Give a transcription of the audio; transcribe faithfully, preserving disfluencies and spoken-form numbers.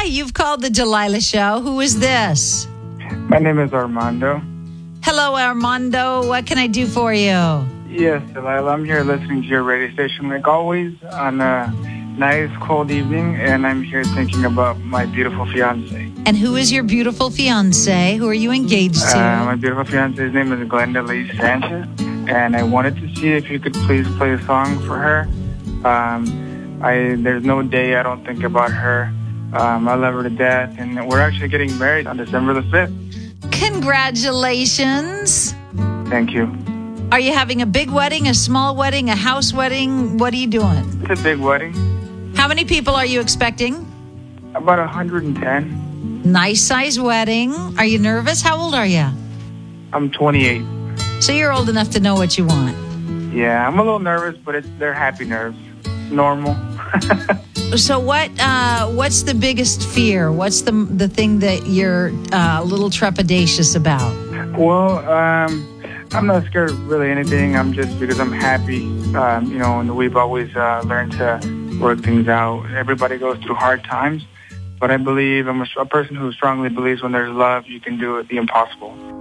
you've called the Delilah Show. Who is this? My name is Armando. Hello, Armando. What can I do for you? Yes, Delilah, I'm here listening to your radio station like always on a nice cold evening, and I'm here thinking about my beautiful fiance. And who is your beautiful fiance? Who are you engaged to? Uh, my beautiful fiance's name is Glenda Lee Sanchez, and I wanted to see if you could please play a song for her. Um, I there's no day I don't think about her. Um, I love her to death, and we're actually getting married on December the fifth. Congratulations. Thank you. Are you having a big wedding, a small wedding, a house wedding? What are you doing? It's a big wedding. How many people are you expecting? About one hundred ten. Nice size wedding. Are you nervous? How old are you? I'm twenty-eight. So you're old enough to know what you want. Yeah, I'm a little nervous, but it's they're happy nerves. Normal. So what? Uh, what's the biggest fear? What's the the thing that you're uh, a little trepidatious about? Well, um, I'm not scared of really anything. I'm just because I'm happy. Um, you know, and we've always uh, learned to work things out. Everybody goes through hard times, but I believe I'm a, a person who strongly believes when there's love, you can do it, the impossible.